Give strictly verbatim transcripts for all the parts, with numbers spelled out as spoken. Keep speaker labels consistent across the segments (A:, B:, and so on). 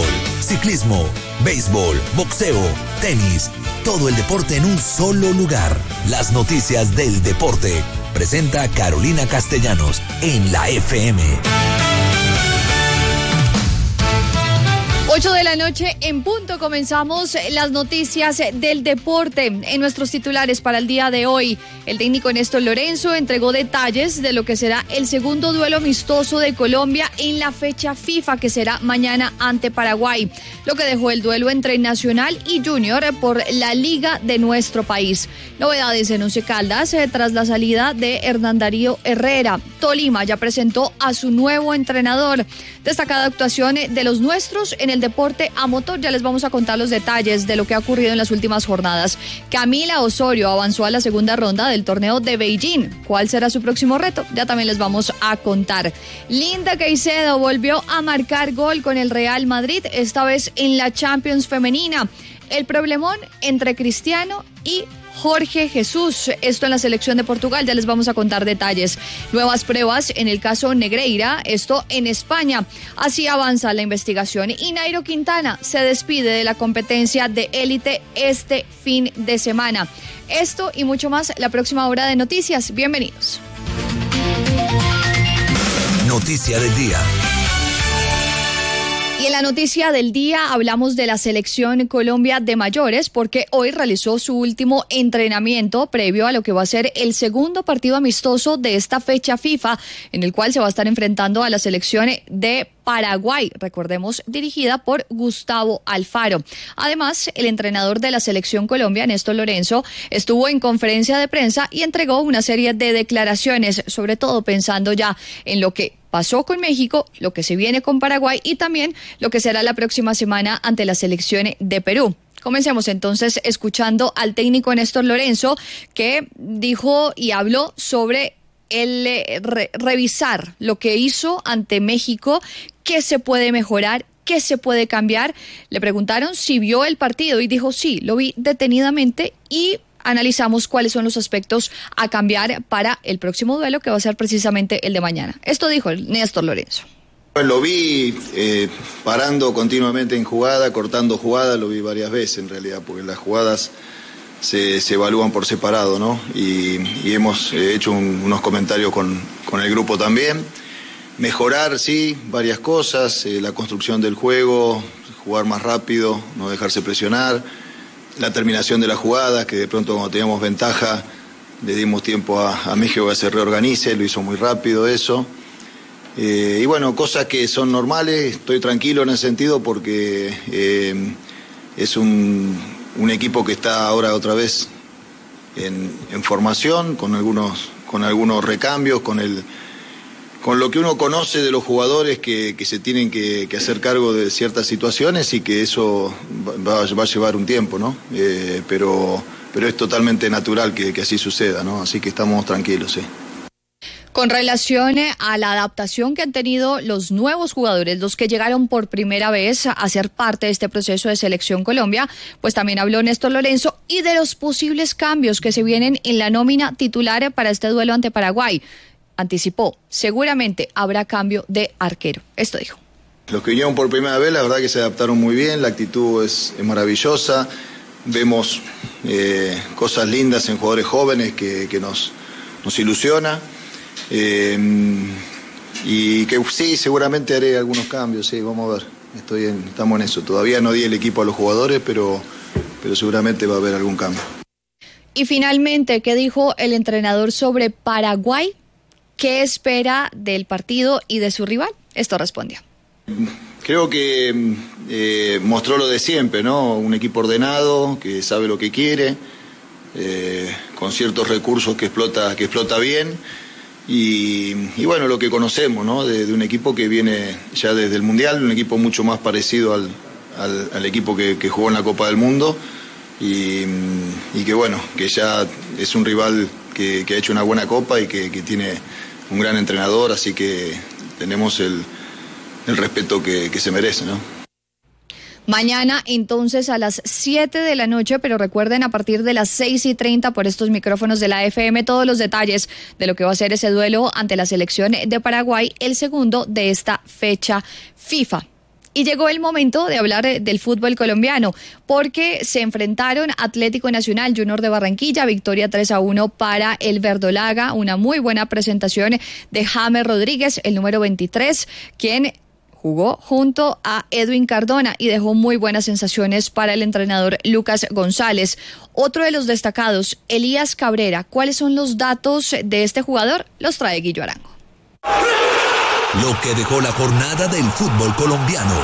A: fútbol, ciclismo, béisbol, boxeo, tenis, todo el deporte en un solo lugar. Las noticias del deporte. Presenta Carolina Castellanos en la F M.
B: ocho de la noche en punto, comenzamos las noticias del deporte. En nuestros titulares para el día de hoy, el técnico Néstor Lorenzo entregó detalles de lo que será el segundo duelo amistoso de Colombia en la fecha FIFA, que será mañana ante Paraguay, lo que dejó el duelo entre Nacional y Junior por la liga de nuestro país. Novedades en Once Caldas eh, tras la salida de Hernán Darío Herrera. Tolima ya presentó a su nuevo entrenador. Destacada actuación de los nuestros en el deporte a motor. Ya les vamos a contar los detalles de lo que ha ocurrido en las últimas jornadas. Camila Osorio avanzó a la segunda ronda del torneo de Beijing. ¿Cuál será su próximo reto? Ya también les vamos a contar. Linda Caicedo volvió a marcar gol con el Real Madrid, esta vez en la Champions femenina. El problemón entre Cristiano y Jorge Jesús, esto en la selección de Portugal, ya les vamos a contar detalles. Nuevas pruebas en el caso Negreira, esto en España. Así avanza la investigación y Nairo Quintana se despide de la competencia de élite este fin de semana. Esto y mucho más la próxima hora de noticias. Bienvenidos.
A: Noticia del día.
B: Y en la noticia del día hablamos de la selección Colombia de mayores, porque hoy realizó su último entrenamiento previo a lo que va a ser el segundo partido amistoso de esta fecha FIFA, en el cual se va a estar enfrentando a la selección de Paraguay, recordemos, dirigida por Gustavo Alfaro. Además, el entrenador de la selección Colombia, Néstor Lorenzo, estuvo en conferencia de prensa y entregó una serie de declaraciones, sobre todo pensando ya en lo que pasó con México, lo que se viene con Paraguay y también lo que será la próxima semana ante la selección de Perú. Comencemos entonces escuchando al técnico Néstor Lorenzo, que dijo y habló sobre el eh, re- revisar lo que hizo ante México, qué se puede mejorar, qué se puede cambiar. Le preguntaron si vio el partido y dijo sí, lo vi detenidamente y analizamos cuáles son los aspectos a cambiar para el próximo duelo, que va a ser precisamente el de mañana. Esto dijo el Néstor Lorenzo.
C: Pues lo vi eh, parando continuamente en jugada, cortando jugada, lo vi varias veces en realidad, porque las jugadas se, se evalúan por separado, ¿no? Y, y hemos eh, hecho un, unos comentarios con, con el grupo también. Mejorar, sí, varias cosas, eh, la construcción del juego, jugar más rápido, no dejarse presionar, la terminación de la jugada, que de pronto cuando teníamos ventaja le dimos tiempo a, a México que se reorganice, lo hizo muy rápido eso. Eh, y bueno, cosas que son normales, estoy tranquilo en ese sentido porque eh, es un, un equipo que está ahora otra vez en, en formación, con algunos, con algunos recambios, con el... con lo que uno conoce de los jugadores que, que se tienen que, que hacer cargo de ciertas situaciones y que eso va, va a llevar un tiempo, ¿no? Eh, pero, pero es totalmente natural que, que así suceda, ¿no? Así que estamos tranquilos, sí.
B: Con relación a la adaptación que han tenido los nuevos jugadores, los que llegaron por primera vez a ser parte de este proceso de Selección Colombia, pues también habló Néstor Lorenzo y de los posibles cambios que se vienen en la nómina titular para este duelo ante Paraguay. Anticipó, seguramente habrá cambio de arquero. Esto dijo.
C: Los que vinieron por primera vez, la verdad que se adaptaron muy bien, la actitud es, es maravillosa, vemos eh, cosas lindas en jugadores jóvenes que, que nos, nos ilusiona. Eh, y que sí, seguramente haré algunos cambios, sí, vamos a ver, estoy en, estamos en eso. Todavía no di el equipo a los jugadores, pero, pero seguramente va a haber algún cambio.
B: Y finalmente, ¿qué dijo el entrenador sobre Paraguay? ¿Qué espera del partido y de su rival? Esto respondió.
C: Creo que eh, mostró lo de siempre, ¿no? Un equipo ordenado, que sabe lo que quiere, eh, con ciertos recursos que explota, que explota bien. Y, y bueno, lo que conocemos, ¿no? De, de un equipo que viene ya desde el Mundial, un equipo mucho más parecido al, al, al equipo que, que jugó en la Copa del Mundo y, y que bueno, que ya es un rival que, que ha hecho una buena Copa y que, que tiene un gran entrenador, así que tenemos el, el respeto que, que se merece, ¿no?
B: Mañana, entonces, a las siete de la noche, pero recuerden, a partir de las seis y treinta por estos micrófonos de la F M, todos los detalles de lo que va a ser ese duelo ante la selección de Paraguay, el segundo de esta fecha FIFA. Y llegó el momento de hablar del fútbol colombiano, porque se enfrentaron Atlético Nacional, Junior de Barranquilla, victoria tres a uno para el verdolaga, una muy buena presentación de James Rodríguez, el número veintitrés, quien jugó junto a Edwin Cardona y dejó muy buenas sensaciones para el entrenador Lucas González. Otro de los destacados, Elías Cabrera. ¿Cuáles son los datos de este jugador? Los trae Guillo Arango.
A: Lo que dejó la jornada del fútbol colombiano.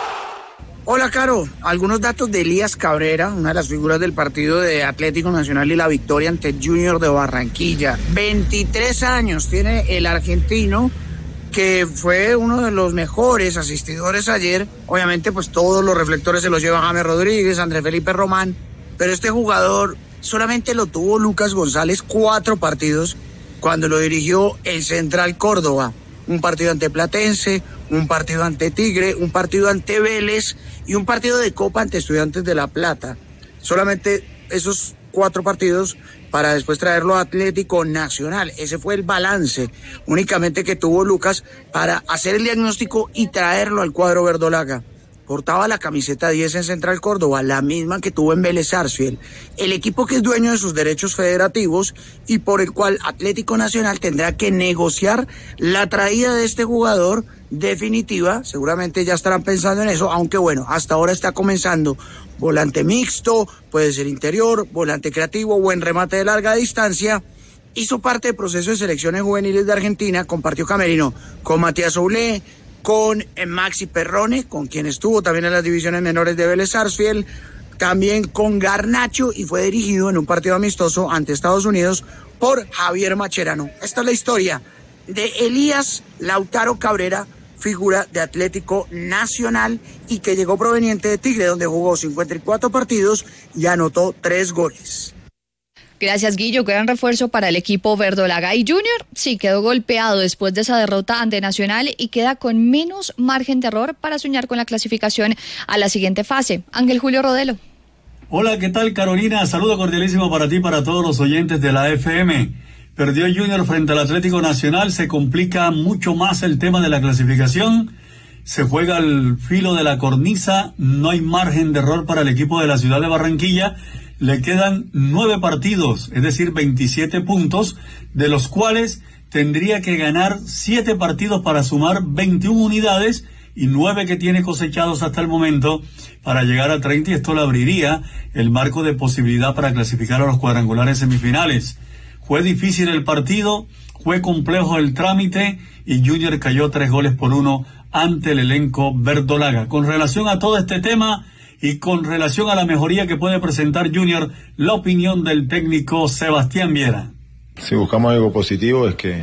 D: Hola, Caro. Algunos datos de Elías Cabrera, una de las figuras del partido de Atlético Nacional y la victoria ante Junior de Barranquilla. veintitrés años tiene el argentino, que fue uno de los mejores asistidores ayer. Obviamente, pues todos los reflectores se los lleva James Rodríguez, Andrés Felipe Román, pero este jugador solamente lo tuvo Lucas González cuatro partidos cuando lo dirigió el Central Córdoba. Un partido ante Platense, un partido ante Tigre, un partido ante Vélez y un partido de Copa ante Estudiantes de La Plata. Solamente esos cuatro partidos para después traerlo a Atlético Nacional. Ese fue el balance únicamente que tuvo Lucas para hacer el diagnóstico y traerlo al cuadro verdolaga. Portaba la camiseta diez en Central Córdoba, la misma que tuvo en Vélez Sarsfield, el equipo que es dueño de sus derechos federativos y por el cual Atlético Nacional tendrá que negociar la traída de este jugador definitiva. Seguramente ya estarán pensando en eso, aunque bueno, hasta ahora está comenzando volante mixto, puede ser interior, volante creativo, buen remate de larga distancia. Hizo parte del proceso de selecciones juveniles de Argentina, compartió camerino con Matías Oulé, con Maxi Perrone, con quien estuvo también en las divisiones menores de Vélez Sarsfield, también con Garnacho, y fue dirigido en un partido amistoso ante Estados Unidos por Javier Macherano. Esta es la historia de Elías Lautaro Cabrera, figura de Atlético Nacional y que llegó proveniente de Tigre, donde jugó cincuenta y cuatro partidos y anotó tres goles.
B: Gracias, Guillo. Gran refuerzo para el equipo verdolaga. Y Junior sí quedó golpeado después de esa derrota ante Nacional y queda con menos margen de error para soñar con la clasificación a la siguiente fase. Ángel Julio Rodelo.
E: Hola, ¿qué tal, Carolina? Saludo cordialísimo para ti y para todos los oyentes de la F M. Perdió Junior frente al Atlético Nacional, se complica mucho más el tema de la clasificación. Se juega al filo de la cornisa, no hay margen de error para el equipo de la ciudad de Barranquilla. Le quedan nueve partidos, es decir, veintisiete puntos, de los cuales tendría que ganar siete partidos para sumar veintiuna unidades y nueve que tiene cosechados hasta el momento para llegar a treinta, y esto le abriría el marco de posibilidad para clasificar a los cuadrangulares semifinales. Fue difícil el partido, fue complejo el trámite y Junior cayó tres goles por uno ante el elenco verdolaga. Con relación a todo este tema y con relación a la mejoría que puede presentar Junior, la opinión del técnico Sebastián Viera.
F: Si buscamos algo positivo es que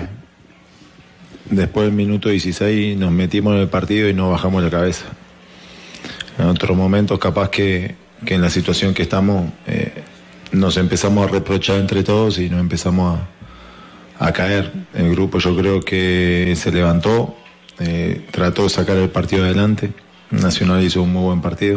F: después del minuto dieciséis nos metimos en el partido y no bajamos la cabeza. En otros momentos capaz que, que en la situación que estamos eh, nos empezamos a reprochar entre todos y nos empezamos a, a caer. El grupo yo creo que se levantó, eh, trató de sacar el partido adelante. Nacional hizo un muy buen partido.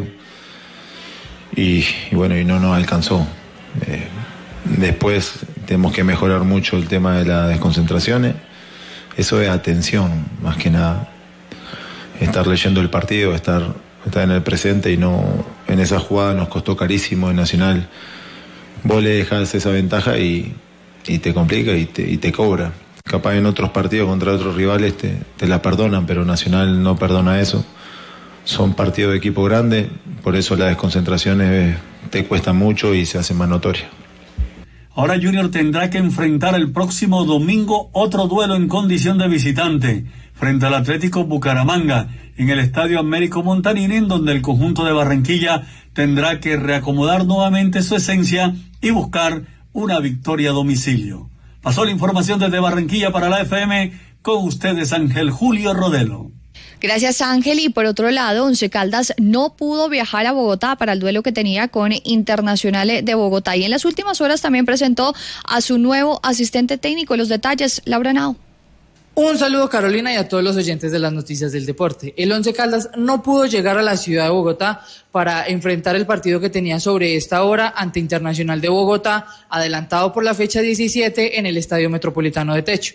F: Y, y bueno, y no nos alcanzó. Eh, después tenemos que mejorar mucho el tema de las desconcentraciones. Eso es atención, más que nada. Estar leyendo el partido, estar, estar en el presente y no en esa jugada nos costó carísimo en Nacional. Vos le dejás esa ventaja y, y te complica y te, y te cobra. Capaz en otros partidos contra otros rivales te, te la perdonan, pero Nacional no perdona eso. Son partidos de equipo grande, por eso las desconcentraciones te cuestan mucho y se hacen más notorias.
E: Ahora Junior tendrá que enfrentar el próximo domingo otro duelo en condición de visitante frente al Atlético Bucaramanga en el Estadio Américo Montanín, en donde el conjunto de Barranquilla tendrá que reacomodar nuevamente su esencia y buscar una victoria a domicilio. Pasó la información desde Barranquilla para la F M, con ustedes Ángel Julio Rodelo.
B: Gracias, Ángel. Y por otro lado, Once Caldas no pudo viajar a Bogotá para el duelo que tenía con Internacional de Bogotá. Y en las últimas horas también presentó a su nuevo asistente técnico. Los detalles, Laura Nao.
G: Un saludo, Carolina, y a todos los oyentes de las noticias del deporte. El Once Caldas no pudo llegar a la ciudad de Bogotá para enfrentar el partido que tenía sobre esta hora ante Internacional de Bogotá, adelantado por la fecha diecisiete en el Estadio Metropolitano de Techo.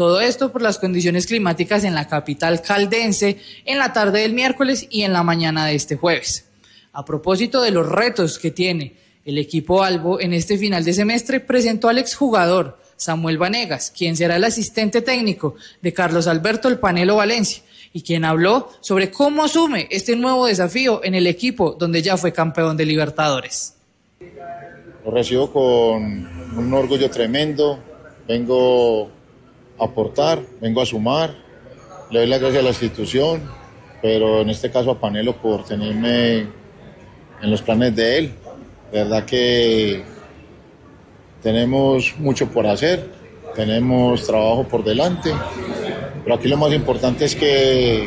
G: Todo esto por las condiciones climáticas en la capital caldense en la tarde del miércoles y en la mañana de este jueves. A propósito de los retos que tiene el equipo Albo en este final de semestre, presentó al exjugador Samuel Vanegas, quien será el asistente técnico de Carlos Alberto El Panelo Valencia, y quien habló sobre cómo asume este nuevo desafío en el equipo donde ya fue campeón de Libertadores.
H: Lo recibo con un orgullo tremendo, vengo a aportar, vengo a sumar, le doy las gracias a la institución, pero en este caso a Panelo por tenerme en los planes de él. De verdad que tenemos mucho por hacer, tenemos trabajo por delante, pero aquí lo más importante es que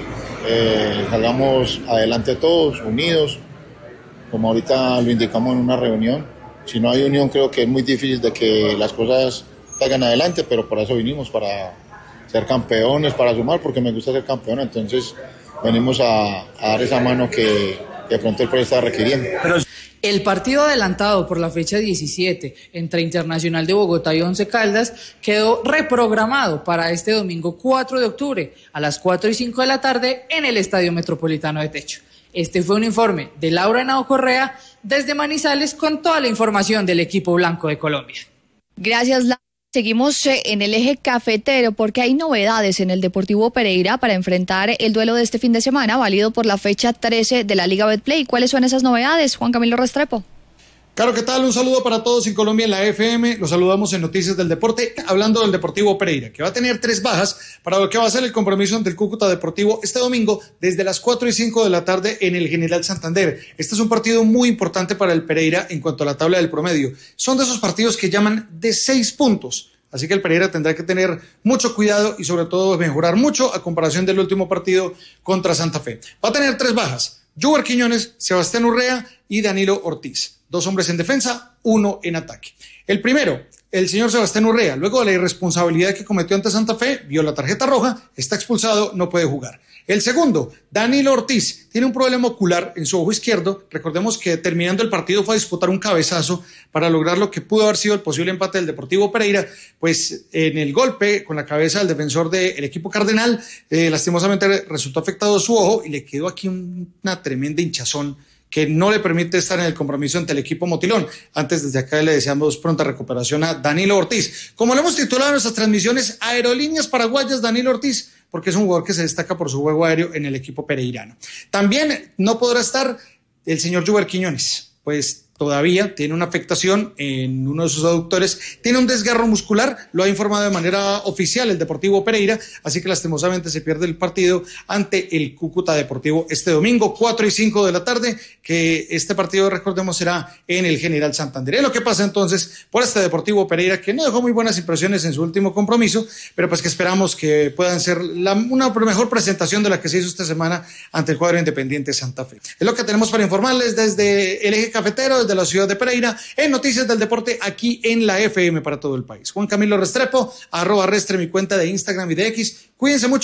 H: eh, salgamos adelante todos, unidos, como ahorita lo indicamos en una reunión. Si no hay unión, creo que es muy difícil de que las cosas salgan adelante, pero por eso vinimos, para ser campeones, para sumar, porque me gusta ser campeón, entonces venimos a, a dar esa mano que de pronto el proyecto está requiriendo.
G: El partido adelantado por la fecha diecisiete entre Internacional de Bogotá y Once Caldas quedó reprogramado para este domingo cuatro de octubre a las cuatro y cinco de la tarde en el Estadio Metropolitano de Techo. Este fue un informe de Laura Henao Correa desde Manizales con toda la información del equipo blanco de Colombia.
B: Gracias, Laura. Seguimos en el eje cafetero porque hay novedades en el Deportivo Pereira para enfrentar el duelo de este fin de semana, válido por la fecha trece de la Liga Betplay. ¿Cuáles son esas novedades, Juan Camilo Restrepo?
I: Claro, ¿qué tal? Un saludo para todos en Colombia en la F M. Los saludamos en Noticias del Deporte, hablando del Deportivo Pereira, que va a tener tres bajas para lo que va a ser el compromiso ante el Cúcuta Deportivo este domingo desde las cuatro y cinco de la tarde en el General Santander. Este es un partido muy importante para el Pereira en cuanto a la tabla del promedio. Son de esos partidos que llaman de seis puntos. Así que el Pereira tendrá que tener mucho cuidado y sobre todo mejorar mucho a comparación del último partido contra Santa Fe. Va a tener tres bajas: Juber Quiñones, Sebastián Urrea y Danilo Ortiz. Dos hombres en defensa, uno en ataque. El primero, el señor Sebastián Urrea, luego de la irresponsabilidad que cometió ante Santa Fe, vio la tarjeta roja, está expulsado, no puede jugar. El segundo, Danilo Ortiz, tiene un problema ocular en su ojo izquierdo. Recordemos que terminando el partido fue a disputar un cabezazo para lograr lo que pudo haber sido el posible empate del Deportivo Pereira, pues en el golpe con la cabeza del defensor del equipo cardenal, eh, lastimosamente resultó afectado su ojo y le quedó aquí un, una tremenda hinchazón que no le permite estar en el compromiso ante el equipo motilón. Antes, desde acá le deseamos pronta recuperación a Danilo Ortiz. Como lo hemos titulado en nuestras transmisiones, Aerolíneas Paraguayas Danilo Ortiz, porque es un jugador que se destaca por su juego aéreo en el equipo pereirano. También no podrá estar el señor Juber Quiñones, pues todavía tiene una afectación en uno de sus aductores, tiene un desgarro muscular, lo ha informado de manera oficial el Deportivo Pereira, así que lastimosamente se pierde el partido ante el Cúcuta Deportivo este domingo, cuatro y cinco de la tarde, que este partido, recordemos, será en el General Santander. Es lo que pasa entonces por este Deportivo Pereira, que no dejó muy buenas impresiones en su último compromiso, pero pues que esperamos que puedan ser la, una mejor presentación de la que se hizo esta semana ante el cuadro Independiente Santa Fe. Es lo que tenemos para informarles desde el eje cafetero, de la ciudad de Pereira, en Noticias del Deporte, aquí en la F M para todo el país. Juan Camilo Restrepo, arroba Restre, mi cuenta de Instagram y de X. Cuídense mucho.